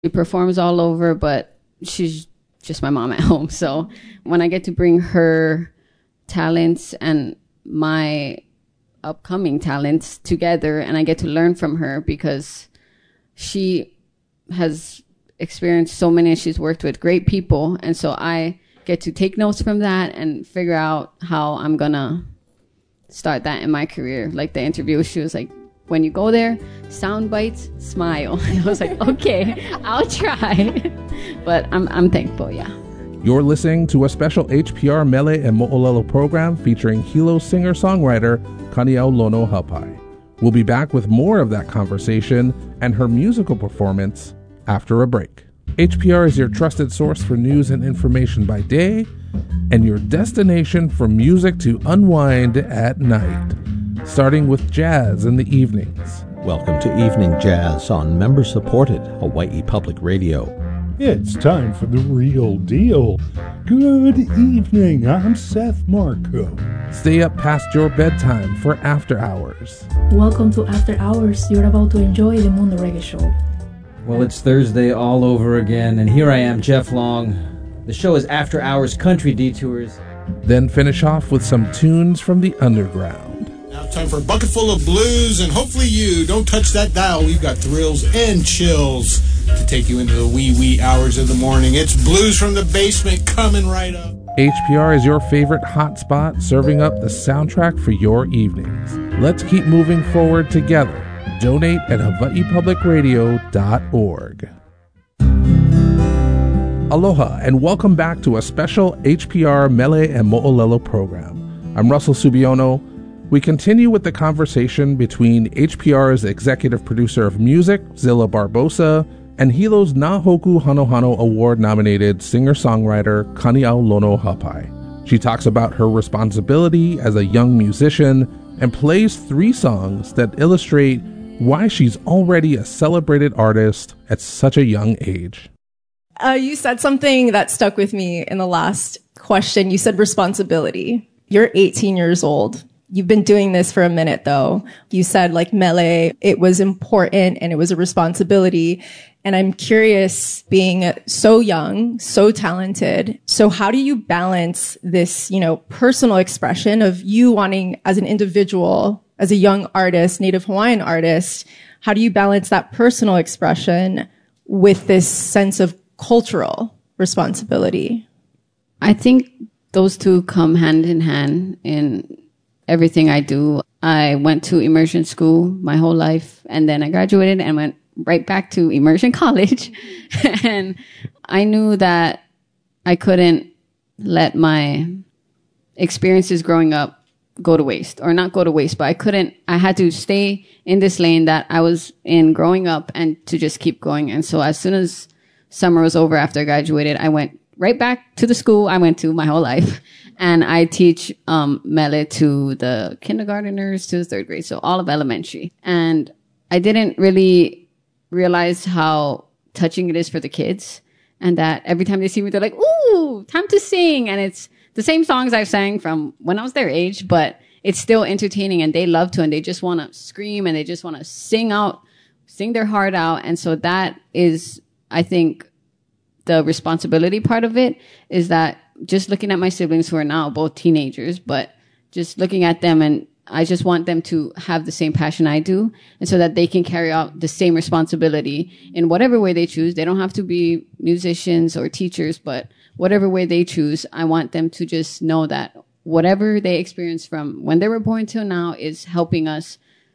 She performs all over, but she's just my mom at home. So when I get to bring her talents and my upcoming talents together, and I get to learn from her because she has experienced so many, she's worked with great people. And so I get to take notes from that and figure out how I'm going to start that in my career. Like the interview, she was like, when you go there, sound bites, smile. And I was like, okay, I'll try. But I'm thankful, yeah. You're listening to a special HPR Mele and Mo'olelo program featuring Hilo singer-songwriter Kaniau Lono Hapai. We'll be back with more of that conversation and her musical performance after a break. HPR is your trusted source for news and information by day and your destination for music to unwind at night, starting with jazz in the evenings. Welcome to Evening Jazz on member-supported Hawaii Public Radio. It's time for the real deal. Good evening, I'm Seth Marco. Stay up past your bedtime for After Hours. Welcome to After Hours. You're about to enjoy the Mundo Reggae Show. Well, it's Thursday all over again, and here I am, Jeff Long. The show is After Hours Country Detours. Then finish off with some tunes from the underground. Now it's time for a bucket full of blues, and hopefully you don't touch that dial. We've got thrills and chills to take you into the wee hours of the morning. It's Blues from the Basement coming right up. HPR is your favorite hotspot, serving up the soundtrack for your evenings. Let's keep moving forward together. Donate at hawaiipublicradio.org. Aloha, and welcome back to a special HPR Mele and Mo'olelo program. I'm Russell Subiono. We continue with the conversation between HPR's executive producer of music, Zilla Barbosa, and Hilo's Nahoku Hanohano Award-nominated singer-songwriter Kaniau Lono Hapai. She talks about her responsibility as a young musician and plays 3 songs that illustrate why she's already a celebrated artist at such a young age. You said something that stuck with me in the last question. You said responsibility. You're 18 years old. You've been doing this for a minute, though. You said, like, Mele, it was important and it was a responsibility. And I'm curious, being so young, so talented, so how do you balance this, personal expression of you wanting, as an individual, as a young artist, Native Hawaiian artist, how do you balance that personal expression with this sense of cultural responsibility? I think those two come hand in hand in everything I do. I went to immersion school my whole life, and then I graduated and went right back to immersion college. And I knew that I couldn't let my experiences growing up go to waste, or not go to waste, but I had to stay in this lane that I was in growing up and to just keep going. And so as soon as summer was over after I graduated, I went right back to the school I went to my whole life. And I teach Mele to the kindergarteners to the 3rd grade, so all of elementary. And I didn't really realize how touching it is for the kids, and that every time they see me, they're like, ooh, time to sing. And it's the same songs I've sang from when I was their age, but it's still entertaining, and they love to, and they just want to scream, and they just want to sing their heart out. And so that is, I think, the responsibility part of it, is that just looking at my siblings who are now both teenagers, but just looking at them, and I just want them to have the same passion I do, and so that they can carry out the same responsibility in whatever way they choose. They don't have to be musicians or teachers, but whatever way they choose, I want them to just know that whatever they experience from when they were born till now is helping us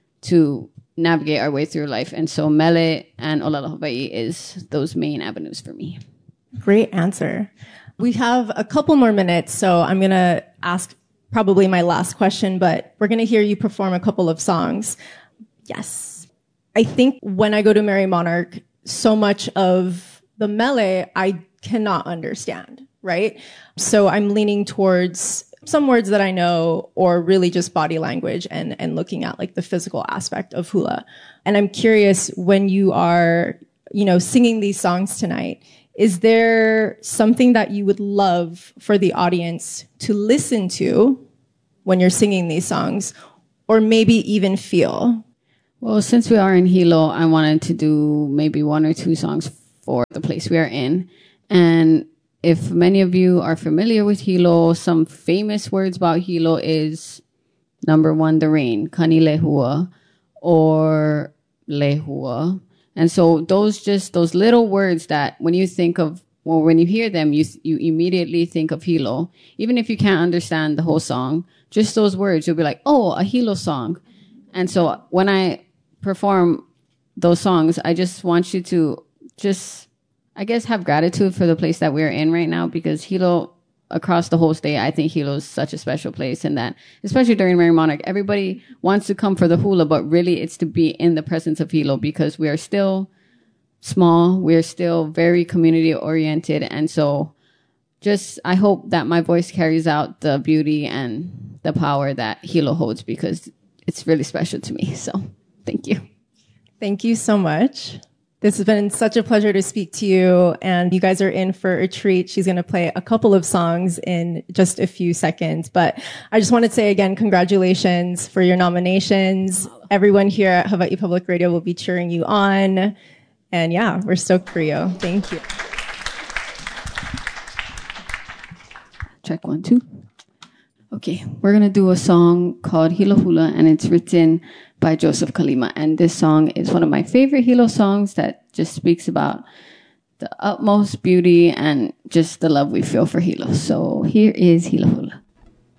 to navigate our way through life. And so Mele and Olelo Hawaii is those main avenues for me. Great answer. We have a couple more minutes, so I'm going to ask probably my last question, but we're going to hear you perform a couple of songs. Yes. I think when I go to Merry Monarch, so much of the Mele I cannot understand, right? So I'm leaning towards some words that I know, or really just body language and looking at like the physical aspect of hula. And I'm curious, when you are, singing these songs tonight, is there something that you would love for the audience to listen to when you're singing these songs, or maybe even feel? Well, since we are in Hilo, I wanted to do maybe 1 or 2 songs for the place we are in. And if many of you are familiar with Hilo, some famous words about Hilo is number one, the rain, kani lehua, or lehua. And so those little words that when you think of, well, when you hear them, you immediately think of Hilo. Even if you can't understand the whole song, just those words, you'll be like, oh, a Hilo song. And so when I perform those songs, I just want you to just, I guess, have gratitude for the place that we're in right now, because Hilo, across the whole state, I think Hilo is such a special place, and that, especially during Merry Monarch, everybody wants to come for the hula, but really it's to be in the presence of Hilo, because we are still small, we're still very community oriented. And so just, I hope that my voice carries out the beauty and the power that Hilo holds, because it's really special to me. So thank you. Thank you so much. This has been such a pleasure to speak to you, and you guys are in for a treat. She's going to play a couple of songs in just a few seconds, but I just want to say again, congratulations for your nominations. Everyone here at Hawaii Public Radio will be cheering you on, and yeah, we're stoked for you. Thank you. Check 1, 2. Okay, we're going to do a song called Hilo Hula, and it's written by Joseph Kalima. And this song is one of my favorite Hilo songs that just speaks about the utmost beauty and just the love we feel for Hilo. So here is Hilo Hula.